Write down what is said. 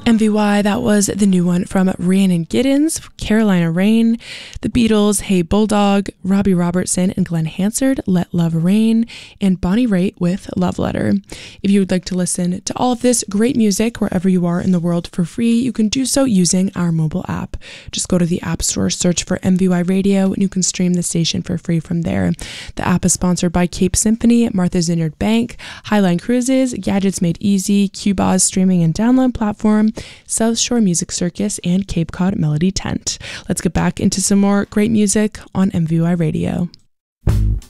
MVY, that was the new one from Rhiannon Giddens, Carolina Rain, The Beatles, Hey Bulldog, Robbie Robertson and Glenn Hansard, Let Love Rain, and Bonnie Raitt with Love Letter. If you would like to listen to all of this great music wherever you are in the world for free, you can do so using our mobile app. Just go to the App Store, search for MVY Radio, and you can stream the station for free from there. The app is sponsored by Cape Symphony, Martha's Vineyard Bank, Highline Cruises, Gadgets Made Easy, Qboz streaming and download platform, South Shore Music Circus, and Cape Cod Melody Tent. Let's get back into some more great music on MVY Radio.